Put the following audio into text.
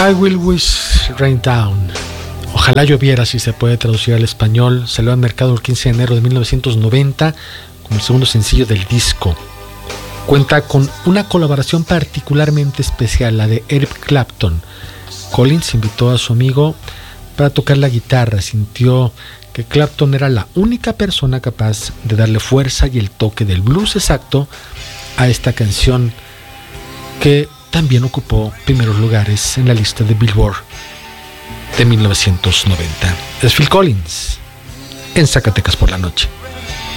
I Will Wish Rain Down. Ojalá lloviera, si se puede traducir al español. Salió al mercado el 15 de enero de 1990 como el segundo sencillo del disco. Cuenta con una colaboración particularmente especial, la de Eric Clapton. Collins invitó a su amigo para tocar la guitarra. Sintió que Clapton era la única persona capaz de darle fuerza y el toque del blues exacto a esta canción, que también ocupó primeros lugares en la lista de Billboard de 1990. Es Phil Collins en Zacatecas por la noche.